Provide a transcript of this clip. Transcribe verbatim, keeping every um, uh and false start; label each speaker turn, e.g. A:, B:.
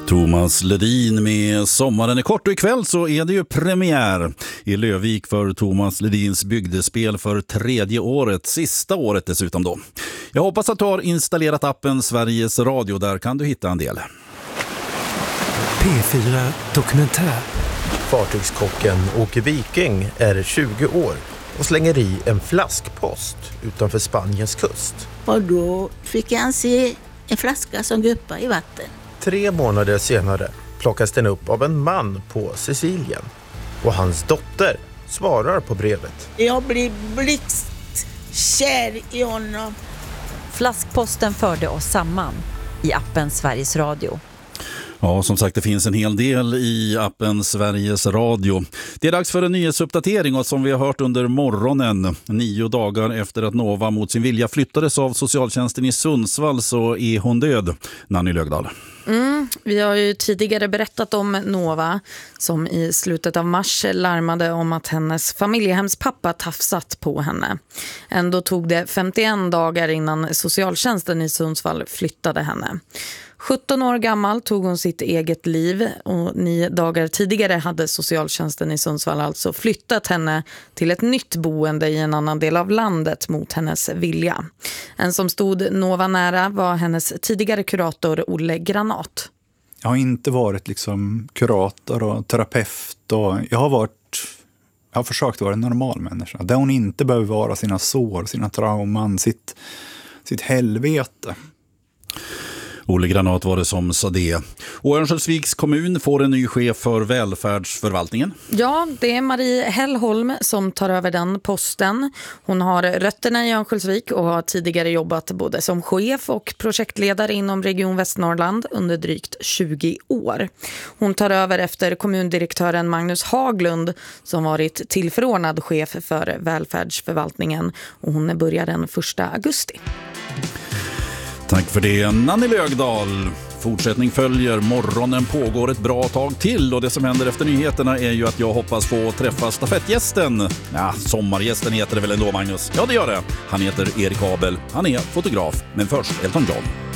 A: Thomas Ledin med Sommaren är kort, och ikväll så är det ju premiär i Lövvik för Thomas Ledins bygdespel för tredje året, sista året dessutom då. Jag hoppas att du har installerat appen Sveriges Radio, där kan du hitta en del.
B: P fyra Dokumentär.
C: Fartygskocken Åke Viking är tjugo år och slänger i en flaskpost utanför Spaniens kust.
D: Och då fick han se en flaska som guppade i vatten.
C: Tre månader senare plockas den upp av en man på Sicilien. Och hans dotter svarar på brevet.
D: Jag blir blixtkär i honom.
E: Flaskposten förde oss samman i appen Sveriges Radio.
A: Ja, som sagt, det finns en hel del i appen Sveriges Radio. Det är dags för en nyhetsuppdatering, och som vi har hört under morgonen, nio dagar efter att Nova mot sin vilja flyttades av socialtjänsten i Sundsvall, så är hon död. Nanny Lögdahl.
F: Mm, vi har ju tidigare berättat om Nova som i slutet av mars larmade om att hennes familjehemspappa tafsat på henne. Ändå tog det femtioen dagar innan socialtjänsten i Sundsvall flyttade henne. sjutton år gammal tog hon sitt eget liv, och nio dagar tidigare hade socialtjänsten i Sundsvall alltså flyttat henne till ett nytt boende i en annan del av landet mot hennes vilja. En som stod Nova nära var hennes tidigare kurator Olle Granat.
G: Jag har inte varit liksom kurator och terapeut, och jag har varit jag har försökt vara en normal människa där hon inte behöver vara sina sår, sina trauman, sitt, sitt helvete.
A: Olle Granat var det som sa det. Och Örnsköldsviks kommun får en ny chef för välfärdsförvaltningen.
F: Ja, det är Marie Hellholm som tar över den posten. Hon har rötterna i Örnsköldsvik och har tidigare jobbat både som chef och projektledare inom Region Västnorrland under drygt tjugo år. Hon tar över efter kommundirektören Magnus Haglund som varit tillförordnad chef för välfärdsförvaltningen, och hon börjar den första augusti.
A: Tack för det, Nanny Lögdahl. Fortsättning följer. Morgonen pågår ett bra tag till, och det som händer efter nyheterna är ju att jag hoppas få träffa stafettgästen. Ja, sommargästen heter det väl ändå, Magnus? Ja, det gör det. Han heter Erik Abel. Han är fotograf. Men först Elton John.